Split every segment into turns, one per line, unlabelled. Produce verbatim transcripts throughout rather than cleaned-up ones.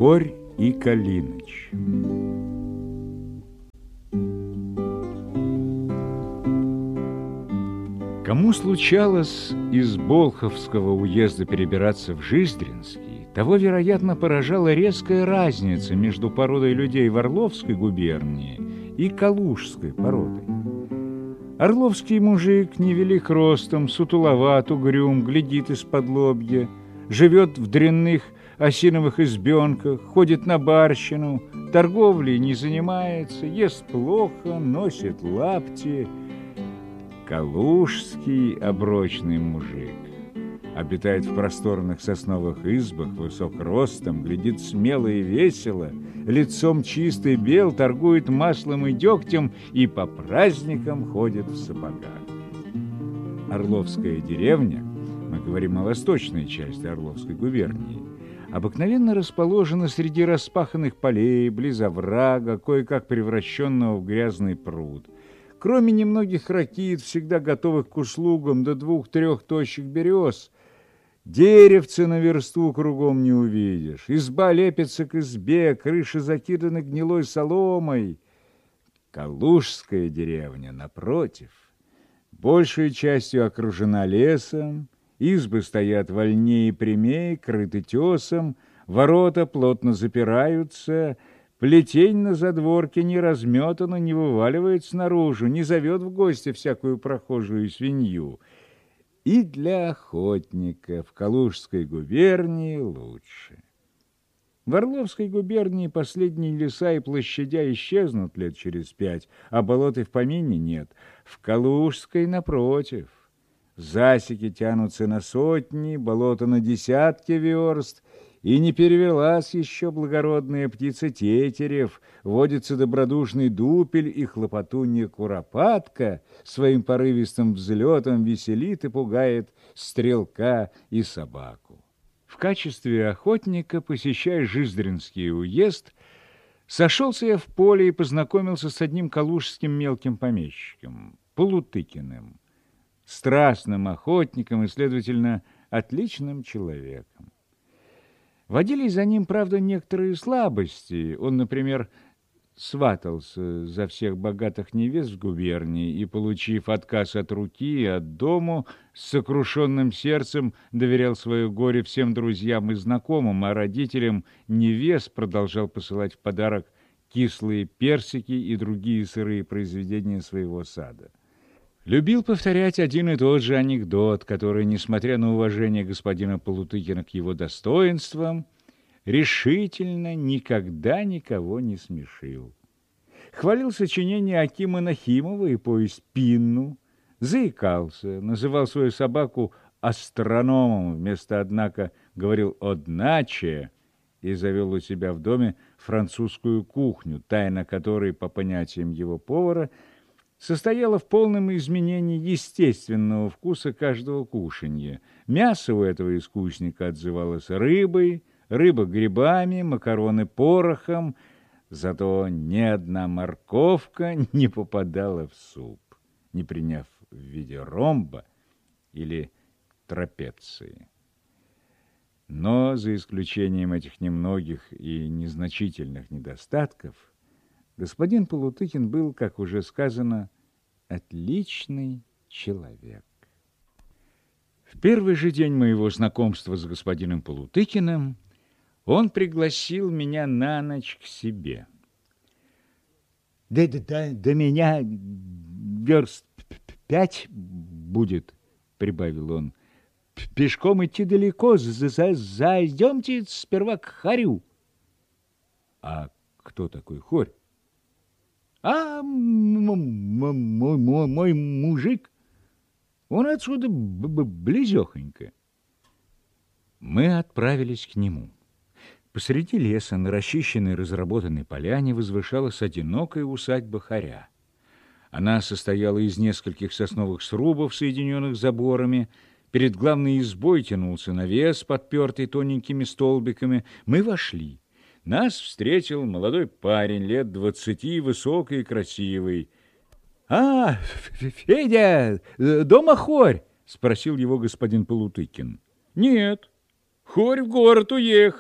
Хорь и Калиныч. Кому случалось из Болховского уезда перебираться в Жиздринский, того, вероятно, поражала резкая разница между породой людей в Орловской губернии и Калужской породой. Орловский мужик невелик ростом, сутуловат, угрюм, глядит из-под лобья, живет в дрянных осиновых избенках, ходит на барщину, торговлей не занимается, ест плохо, носит лапти. Калужский оброчный мужик обитает в просторных сосновых избах, высок ростом, глядит смело и весело, лицом чистый бел, торгует маслом и дегтем и по праздникам ходит в сапогах. Орловская деревня, мы говорим о восточной части Орловской губернии, обыкновенно расположена среди распаханных полей, близ оврага, кое-как превращенного в грязный пруд. Кроме немногих ракит, всегда готовых к услугам, до двух-трех тощих берез, деревца на версту кругом не увидишь. Изба лепится к избе, крыши закиданы гнилой соломой. Калужская деревня, напротив, большей частью окружена лесом, избы стоят вольнее и прямее, крыты тесом, ворота плотно запираются, плетень на задворке не разметана, не вываливается наружу, не зовет в гости всякую прохожую свинью. И для охотника в Калужской губернии лучше. В Орловской губернии последние леса и площадя исчезнут лет через пять, а болот и в помине нет. В Калужской, напротив, засеки тянутся на сотни, болото на десятки верст, и не перевелась еще благородная птица тетерев, водится добродушный дупель и хлопотунья куропатка, своим порывистым взлетом веселит и пугает стрелка и собаку. В качестве охотника, посещая Жиздринский уезд, сошелся я в поле и познакомился с одним калужским мелким помещиком, Полутыкиным, страстным охотником и, следовательно, отличным человеком. Водились за ним, правда, некоторые слабости. Он, например, сватался за всех богатых невест в губернии и, получив отказ от руки и от дому, с сокрушенным сердцем доверял свое горе всем друзьям и знакомым, а родителям невест продолжал посылать в подарок кислые персики и другие сырые произведения своего сада. Любил повторять один и тот же анекдот, который, несмотря на уважение господина Полутыкина к его достоинствам, решительно никогда никого не смешил. Хвалил сочинение Акима Нахимова и повесть «Пинну», заикался, называл свою собаку астрономом, вместо «однако» говорил «одначе» и завел у себя в доме французскую кухню, тайна которой, по понятиям его повара, состояла в полном изменении естественного вкуса каждого кушанья. Мясо у этого искусника отзывалось рыбой, рыба грибами, макароны порохом, зато ни одна морковка не попадала в суп, не приняв в виде ромба или трапеции. Но за исключением этих немногих и незначительных недостатков, господин Полутыкин был, как уже сказано, отличный человек. В первый же день моего знакомства с господином Полутыкиным он пригласил меня на ночь к себе. Да, да, да, до меня верст пять будет, прибавил он. Пешком идти далеко, зайдемте сперва к Хорю. А кто такой Хорь? А мой, мой мужик, он отсюда близехонько. Мы отправились к нему. Посреди леса на расчищенной разработанной поляне возвышалась одинокая усадьба Хоря. Она состояла из нескольких сосновых срубов, соединенных заборами. Перед главной избой тянулся навес, подпертый тоненькими столбиками. Мы вошли. Нас встретил молодой парень, лет двадцати, высокий и красивый. — А, Федя, дома Хорь? — спросил его господин Полутыкин. — Нет, Хорь в город уехал,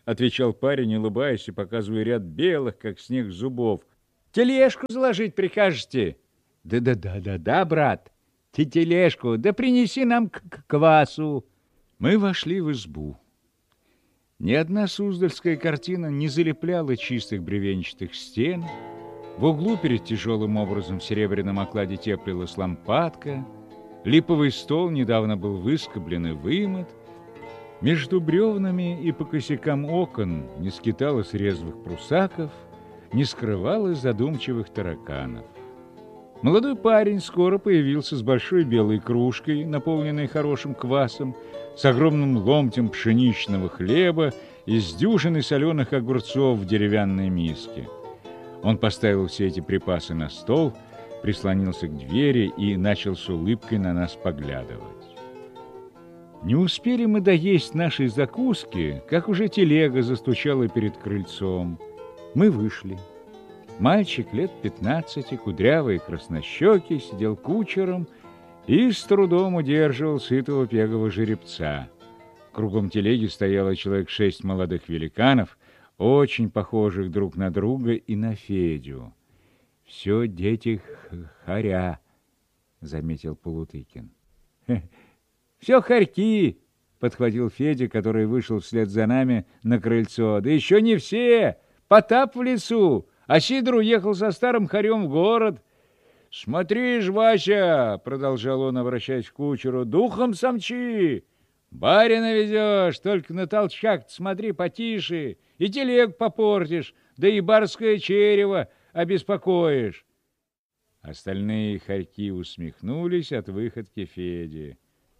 — отвечал парень, улыбаясь и показывая ряд белых, как снег, зубов. «Тележку заложить прикажете?» «Да-да-да-да-да, брат, ты тележку, да принеси нам к -к квасу». Мы вошли в избу. Ни одна суздальская картина не залепляла чистых бревенчатых стен. В углу перед тяжелым образом в серебряном окладе теплилась лампадка. Липовый стол недавно был выскоблен и вымыт. Между бревнами и по косякам окон не скиталось резвых прусаков, не скрывалось задумчивых тараканов. Молодой парень скоро появился с большой белой кружкой, наполненной хорошим квасом, с огромным ломтем пшеничного хлеба и с дюжиной соленых огурцов в деревянной миске. Он поставил все эти припасы на стол, прислонился к двери и начал с улыбкой на нас поглядывать. Не успели мы доесть нашей закуски, как уже телега застучала перед крыльцом. Мы вышли. Мальчик лет пятнадцати, кудрявый и краснощекий, сидел кучером и с трудом удерживал сытого пегого жеребца. Кругом телеги стояло человек шесть молодых великанов, очень похожих друг на друга и на Федю. «Все дети хоря», — заметил Полутыкин. «Все хорьки», — подхватил Федя, который вышел вслед за нами на крыльцо. «Да еще не все! Потап в лесу, а Сидор уехал со старым хорем в город». «Смотри ж, Вася», — продолжал он, обращаясь к кучеру, — «духом самчи! Барина везешь, только на толчак смотри потише, и телег попортишь, да и барское черево обеспокоишь». Остальные хорьки усмехнулись от выходки Феди.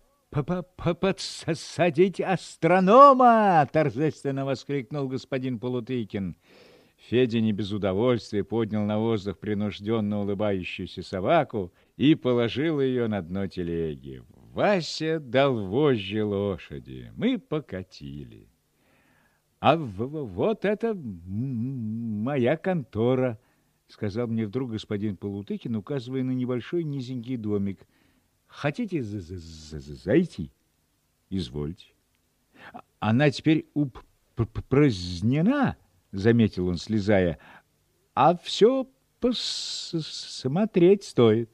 «Подсадить астронома!» — торжественно воскликнул господин Полутыкин. Федя не без удовольствия поднял на воздух принужденно улыбающуюся собаку и положил ее на дно телеги. Вася дал вожжи лошади. Мы покатили. «А вот это моя контора», — сказал мне вдруг господин Полутыкин, указывая на небольшой низенький домик. «Хотите зайти? Извольте». «Она теперь упразднена», — заметил он, слезая, — «а все посмотреть стоит».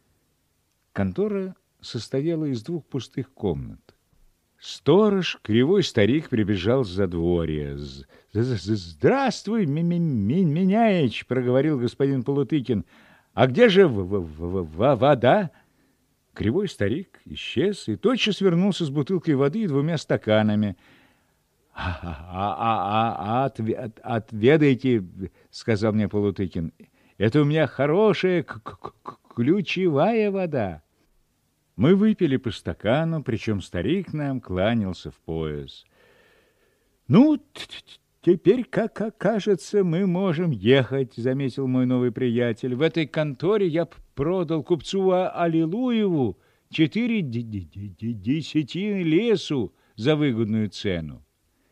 Контора состояла из двух пустых комнат. Сторож, кривой старик, прибежал с задворья. «Здравствуй, Меняич», — проговорил господин Полутыкин. «А где же вода?» Кривой старик исчез и тотчас вернулся с бутылкой воды и двумя стаканами. «А, а, а, а отве, отведайте», — сказал мне Полутыкин, — «это у меня хорошая ключевая вода». Мы выпили по стакану, причем старик нам кланялся в пояс. «Ну, теперь, как кажется, мы можем ехать», — заметил мой новый приятель. «В этой конторе я продал купцу Аллилуеву четыре десятины лесу за выгодную цену».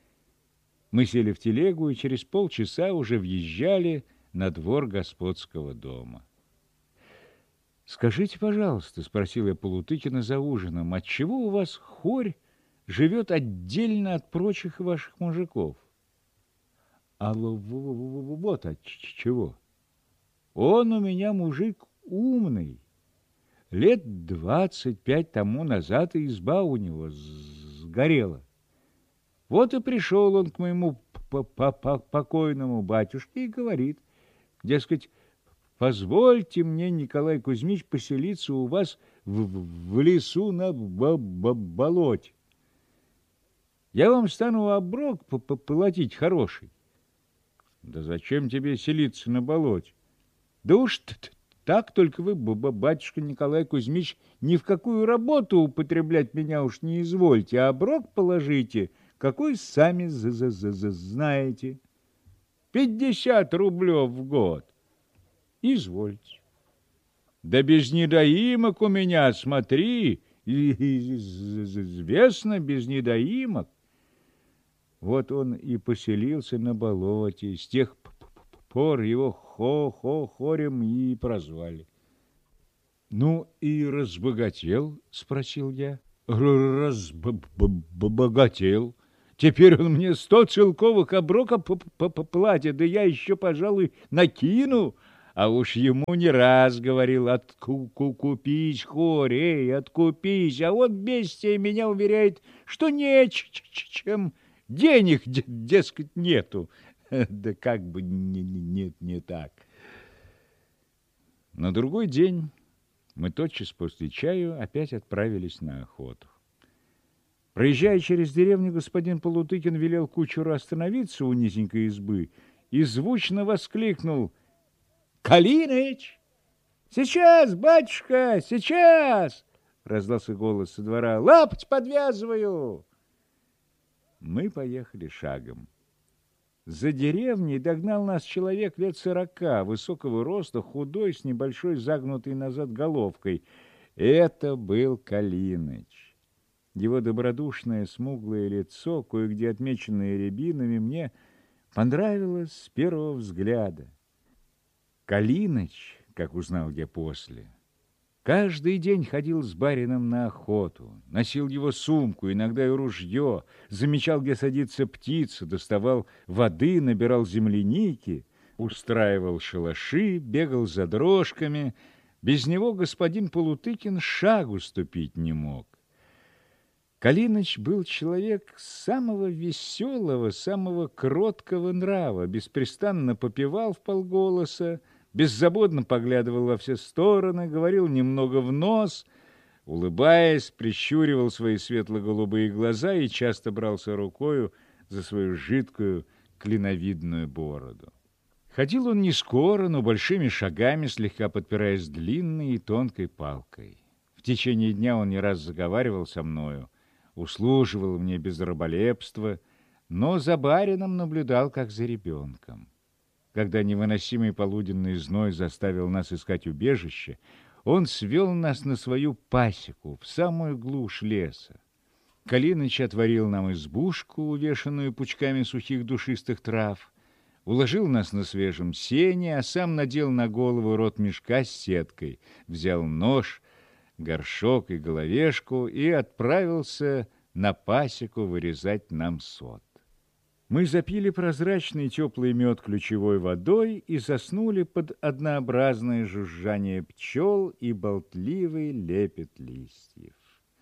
Мы сели в телегу и через полчаса уже въезжали на двор господского дома. «Скажите, пожалуйста, — спросил я Полутыкина за ужином, — отчего у вас хорь живет отдельно от прочих ваших мужиков?» «А вот от чего. Он у меня мужик умный. Лет двадцать пять тому назад изба у него сгорела. Вот и пришел он к моему покойному батюшке и говорит, дескать, позвольте мне, Николай Кузьмич, поселиться у вас в, в лесу на болоте. Я вам стану оброк платить хороший». «Да зачем тебе селиться на болоте?» «Да уж так, только вы, батюшка Николай Кузьмич, ни в какую работу употреблять меня уж не извольте, а оброк положите, какой сами знаете. Пятьдесят рублев в год. Извольте». «Да без недоимок у меня, смотри, известно, без недоимок». Вот он и поселился на болоте. С тех пор его хо-хо-хорем и прозвали. «Ну и разбогател?» — спросил я. «Разбогател. Теперь он мне сто целковых оброков платит, да я еще, пожалуй, накину. А уж ему не раз говорил: откупись, хорь, эй, откупись. А вот бестия меня уверяет, что нечем, денег, дескать, нету. Да как бы не, не, не так. На другой день мы тотчас после чаю опять отправились на охоту. Проезжая через деревню, господин Полутыкин велел кучеру остановиться у низенькой избы и звучно воскликнул: «Калиныч! Сейчас, батюшка, сейчас!» Раздался голос со двора. «Лапоть подвязываю!» Мы поехали шагом. За деревней догнал нас человек лет сорока, высокого роста, худой, с небольшой загнутой назад головкой. Это был Калиныч. Его добродушное смуглое лицо, кое-где отмеченное рябинами, мне понравилось с первого взгляда. Калиныч, как узнал я после, каждый день ходил с барином на охоту, носил его сумку, иногда и ружье, замечал, где садится птица, доставал воды, набирал земляники, устраивал шалаши, бегал за дрожками. Без него господин Полутыкин шагу ступить не мог. Калиныч был человек самого веселого, самого кроткого нрава, беспрестанно попевал вполголоса, беззаботно поглядывал во все стороны, говорил немного в нос, улыбаясь, прищуривал свои светло-голубые глаза и часто брался рукою за свою жидкую клиновидную бороду. Ходил он не скоро, но большими шагами, слегка подпираясь длинной и тонкой палкой. В течение дня он не раз заговаривал со мною, услуживал мне без раболепства, но за барином наблюдал, как за ребенком. Когда невыносимый полуденный зной заставил нас искать убежище, он свел нас на свою пасеку, в самую глушь леса. Калиныч отворил нам избушку, увешанную пучками сухих душистых трав, уложил нас на свежем сене, а сам надел на голову рот мешка с сеткой, взял нож, горшок и головешку и отправился на пасеку вырезать нам сот. Мы запили прозрачный теплый мед ключевой водой и заснули под однообразное жужжание пчел и болтливый лепет листьев.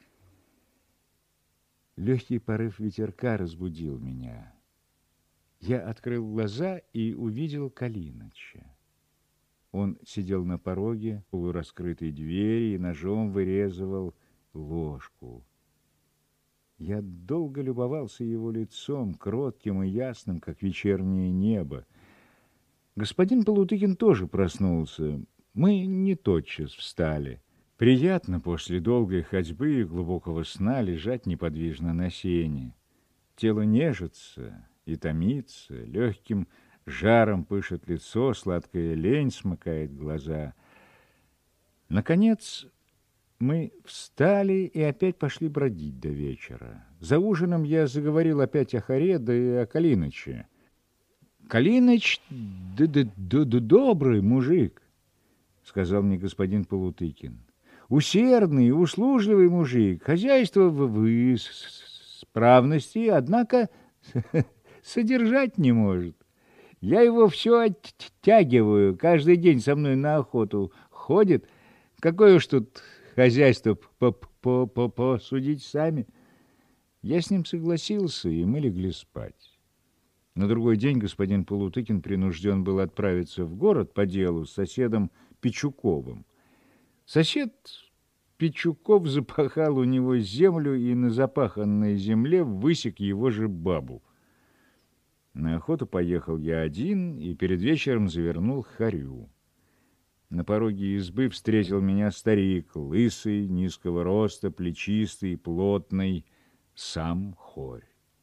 Легкий порыв ветерка разбудил меня. Я открыл глаза и увидел Калиныча. Он сидел на пороге полураскрытой двери и ножом вырезывал ложку. Я долго любовался его лицом, кротким и ясным, как вечернее небо. Господин Полутыкин тоже проснулся. Мы не тотчас встали. Приятно после долгой ходьбы и глубокого сна лежать неподвижно на сене. Тело нежится и томится, легким жаром пышет лицо, сладкая лень смыкает глаза. Наконец мы встали и опять пошли бродить до вечера. За ужином я заговорил опять о Харе, да и о Калиныче. «Калиныч да, да, да, да, добрый мужик», — сказал мне господин Полутыкин. «Усердный, услужливый мужик, хозяйство в исправности, однако содержать не может. Я его все оттягиваю, каждый день со мной на охоту ходит. Какое уж тут хозяйство, посудить сами». Я с ним согласился, и мы легли спать. На другой день господин Полутыкин принужден был отправиться в город по делу с соседом Пичуковым. Сосед Пичуков запахал у него землю и на запаханной земле высек его же бабу. На охоту поехал я один и перед вечером завернул к Харю. На пороге избы встретил меня старик, лысый, низкого роста, плечистый, плотный, сам хорь.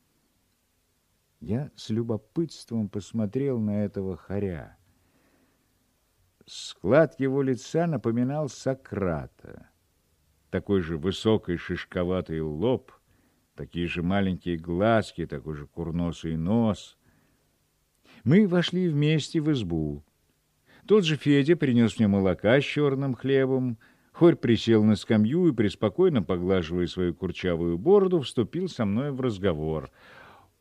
Я с любопытством посмотрел на этого хоря. Склад его лица напоминал Сократа. Такой же высокий шишковатый лоб, такие же маленькие глазки, такой же курносый нос. Мы вошли вместе в избу. Тот же Федя принес мне молока с черным хлебом. Хорь присел на скамью и, преспокойно поглаживая свою курчавую бороду, вступил со мной в разговор.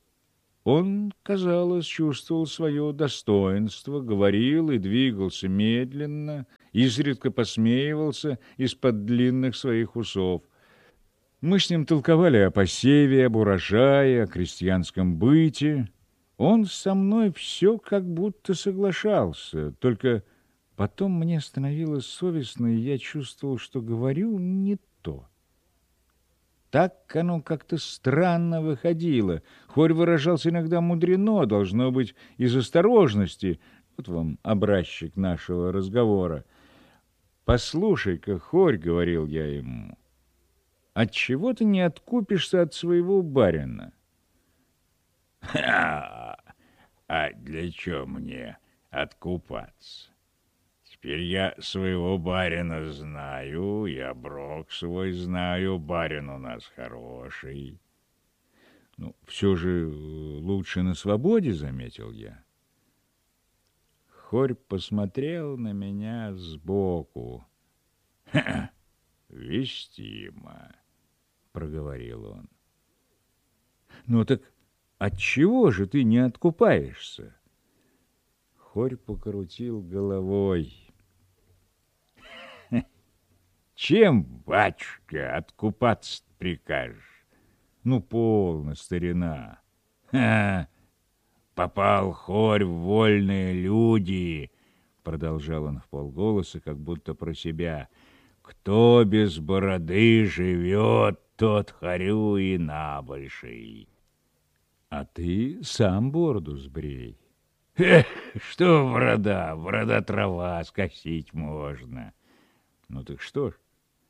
Он, казалось, чувствовал свое достоинство, говорил и двигался медленно, изредка посмеивался из-под длинных своих усов. Мы с ним толковали о посеве, об урожае, о крестьянском быте. Он со мной все как будто соглашался, только потом мне становилось совестно, и я чувствовал, что говорю не то. Так оно как-то странно выходило. Хорь выражался иногда мудрено, должно быть, из осторожности. Вот вам образчик нашего разговора. «Послушай-ка, Хорь, — говорил я ему, — отчего ты не откупишься от своего барина?»
«Ха! А для чего мне откупаться? Теперь я своего барина знаю, и оброк свой знаю, барин у нас хороший».
«Ну, все же лучше на свободе, — заметил я». Хорь посмотрел на меня сбоку.
«Ха! Вестимо, — проговорил он.
«Ну так отчего же ты не откупаешься?» Хорь покрутил головой.
«Чем, батюшка, откупаться прикажешь?
Ну, полно, старина».
Ха! Попал Хорь в вольные люди, — продолжал он вполголоса, как будто про себя. Кто без бороды живет, тот хорю и набольший.
А ты сам бороду сбрей.
Эх, что борода? Борода трава, скосить можно.
Ну так что ж?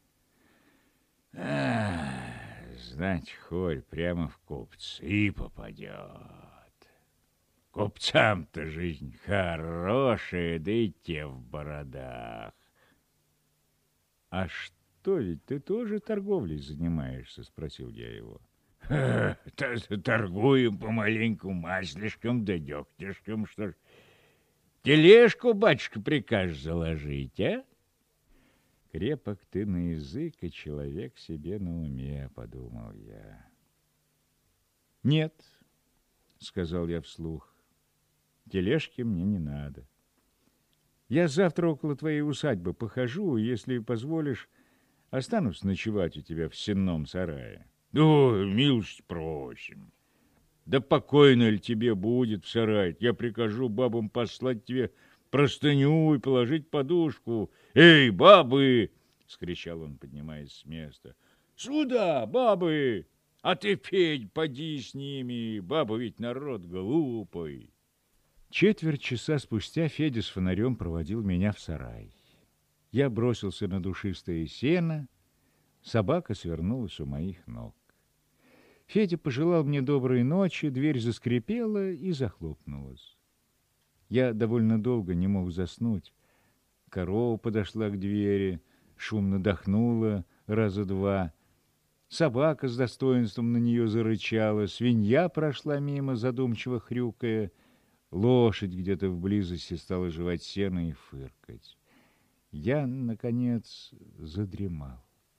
Ах, знать, Хорь прямо в купцы попадет. Купцам-то жизнь хорошая, да и те в бородах.
А что, ведь ты тоже торговлей занимаешься? Спросил я его.
Торгуем помаленьку маслишком да дегтяшком, что ж. Тележку, батюшка, прикажешь заложить, а?
Крепок ты на язык, и человек себе на уме, подумал я. Нет, сказал я вслух, тележки мне не надо. Я завтра около твоей усадьбы похожу, и, если позволишь, останусь ночевать у тебя в сенном сарае.
О, милость просим.
Да покойно ли тебе будет в сарае? Я прикажу бабам послать тебе простыню и положить подушку.
Эй, бабы!
— скричал он, поднимаясь с места. — Сюда, бабы! А ты, Федь, поди с ними, баба ведь народ глупый. Четверть часа спустя Федя с фонарем проводил меня в сарай. Я бросился на душистое сено, собака свернулась у моих ног. Федя пожелал мне доброй ночи, дверь заскрипела и захлопнулась. Я довольно долго не мог заснуть. Корова подошла к двери, шумно дохнула раза два. Собака с достоинством на нее зарычала, свинья прошла мимо, задумчиво хрюкая. Лошадь где-то в близости стала жевать сено и фыркать. Я, наконец, задремал.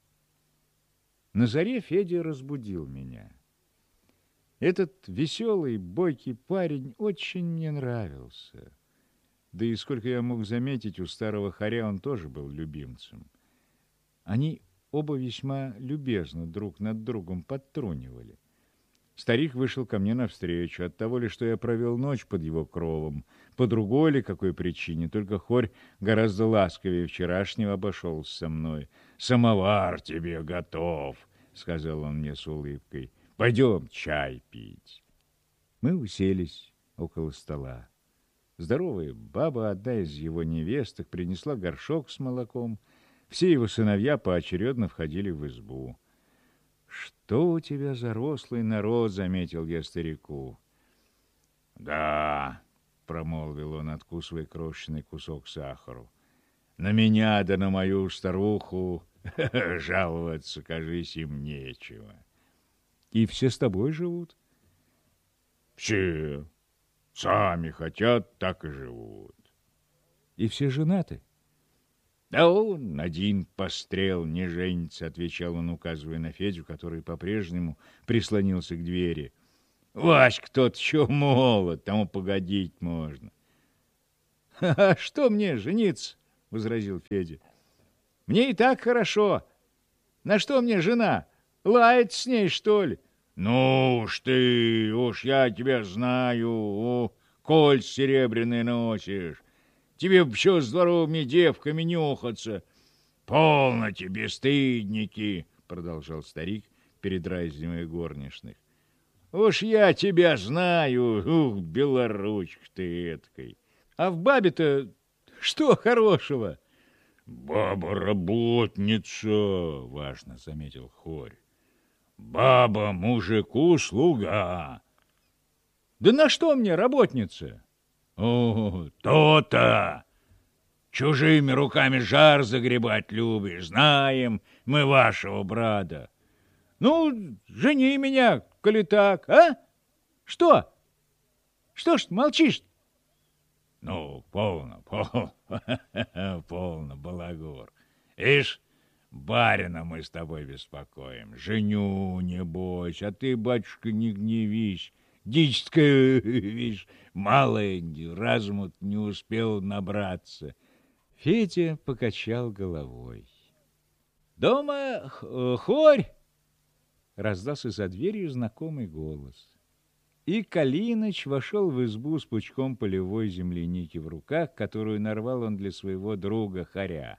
На заре Федя разбудил меня. Этот веселый, бойкий парень очень мне нравился. Да и, сколько я мог заметить, у старого хоря он тоже был любимцем. Они оба весьма любезно друг над другом подтрунивали. Старик вышел ко мне навстречу. От того ли, что я провел ночь под его кровом, по другой ли какой причине, только хорь гораздо ласковее вчерашнего обошелся со мной.
«Самовар тебе готов», — сказал он мне с улыбкой. «Пойдем чай пить».
Мы уселись около стола. Здоровая баба, одна из его невесток, принесла горшок с молоком. Все его сыновья поочередно входили в избу. «Что у тебя за рослый народ?» — заметил я старику.
«Да», — промолвил он, откусывая крошечный кусок сахару, «на меня да на мою старуху жаловаться, кажись, им нечего».
«И все с тобой живут?»
«Все. Сами хотят, так и живут».
«И все женаты?»
«Да он один пострел не женится», — отвечал он, указывая на Федю, который по-прежнему прислонился к двери. Васька тот еще молод, тому погодить можно. — А что мне жениться? — возразил Федя. — Мне и так хорошо. На что мне жена? Лаять с ней, что ли? — Ну уж ты, уж я тебя знаю, о, кольца серебряные носишь. Тебе б еще с здоровыми девками нюхаться. — Полно тебе, стыдники, — продолжал старик, передразнивая горничных. — Уж я тебя знаю, ух, белоручка ты эткой. А в бабе-то что хорошего? — Баба работница, — важно заметил Хорь. — Баба мужику слуга. — Да на что мне работница? — О, то-то! Чужими руками жар загребать любишь, знаем мы вашего брата. Ну, жени меня, коли так, а? Что? Что ж молчишь? Ну, полно, полно, полно, балагур. Ишь, барина мы с тобой беспокоим. Женю, не бойся, а ты, батюшка, не гневись. Дичка, видишь, малая, разуму не успел набраться. Федя покачал головой. «Дома хорь!» — раздался за дверью знакомый голос. И Калиныч вошел в избу с пучком полевой земляники в руках, которую нарвал он для своего друга Хоря.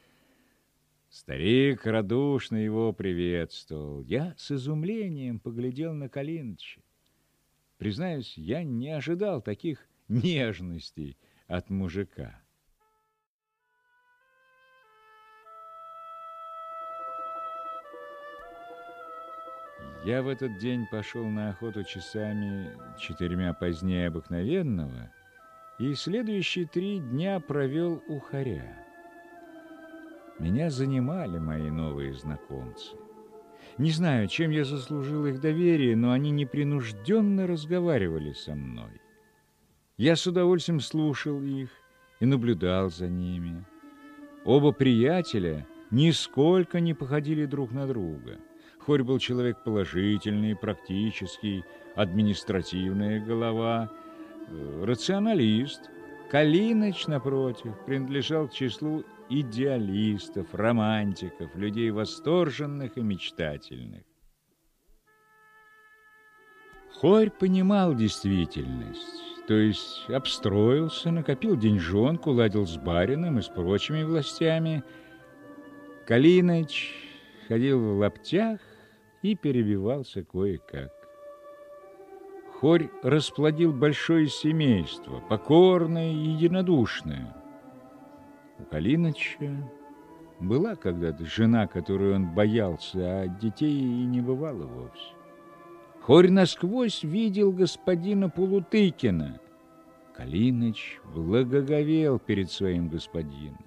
Старик радушно его приветствовал. Я с изумлением поглядел на Калиныча. Признаюсь, я не ожидал таких нежностей от мужика. Я в этот день пошел на охоту часами четырьмя позднее обыкновенного и следующие три дня провел у Хоря. Меня занимали мои новые знакомцы. Не знаю, чем я заслужил их доверие, но они непринужденно разговаривали со мной. Я с удовольствием слушал их и наблюдал за ними. Оба приятеля нисколько не походили друг на друга. Хорь был человек положительный, практический, административная голова, рационалист. Калиныч, напротив, принадлежал к числу идеалистов, романтиков, людей восторженных и мечтательных. Хорь понимал действительность, то есть обстроился, накопил деньжонку, ладил с барином и с прочими властями. Калиныч ходил в лаптях и перебивался кое-как. Хорь расплодил большое семейство, покорное и единодушное. У Калиныча была когда-то жена, которую он боялся, а детей и не бывало вовсе. Хорь насквозь видел господина Полутыкина. Калиныч благоговел перед своим господином.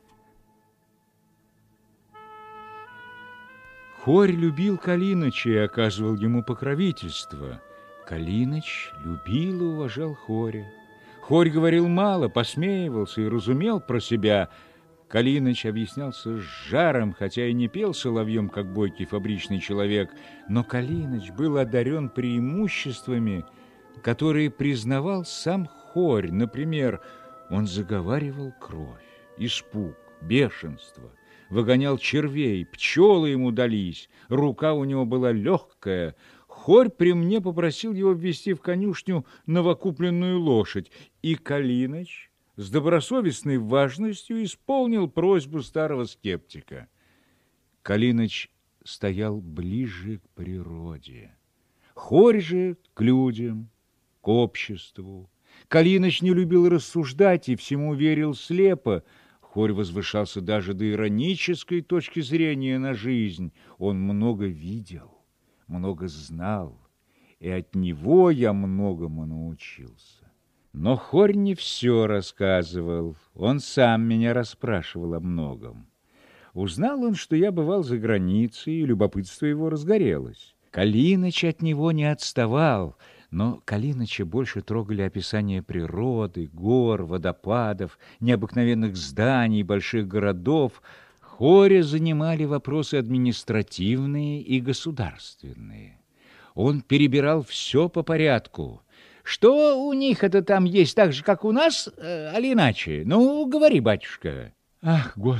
Хорь любил Калиныча и оказывал ему покровительство. Калиныч любил и уважал Хоря. Хорь говорил мало, посмеивался и разумел про себя. Калиныч объяснялся с жаром, хотя и не пел соловьем, как бойкий фабричный человек, но Калиныч был одарен преимуществами, которые признавал сам Хорь. Например, он заговаривал кровь, испуг, бешенство, выгонял червей, пчелы ему дались, рука у него была легкая. Хорь при мне попросил его ввести в конюшню новокупленную лошадь, и Калиныч с добросовестной важностью исполнил просьбу старого скептика. Калиныч стоял ближе к природе, Хорь же к людям, к обществу. Калиныч не любил рассуждать и всему верил слепо. Хорь возвышался даже до иронической точки зрения на жизнь. Он много видел, много знал, и от него я многому научился. Но Хорь не все рассказывал, он сам меня расспрашивал о многом. Узнал он, что я бывал за границей, и любопытство его разгорелось. Калиныч от него не отставал, но Калиныча больше трогали описания природы, гор, водопадов, необыкновенных зданий, больших городов. Хоря занимали вопросы административные и государственные.
Он перебирал все по порядку. Что у них это там есть так же, как у нас, э, али иначе? Ну, говори, батюшка. Ах, Господи!